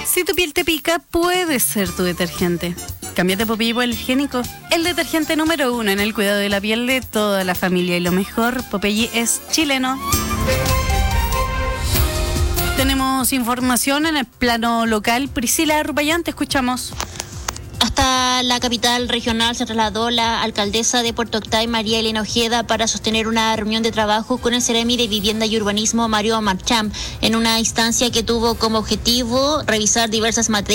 Si tu piel te pica, puede ser tu detergente. Cámbiate a Popeye por el higiénico, el detergente número 1 en el cuidado de la piel de toda la familia. Y lo mejor, Popeye es chileno. Tenemos información en el plano local. Priscila Rupayán, te escuchamos. Hasta la capital regional se trasladó la alcaldesa de Puerto Octay, María Elena Ojeda, para sostener una reunión de trabajo con el Seremi de Vivienda y Urbanismo, Mario Marcham, en una instancia que tuvo como objetivo revisar diversas materias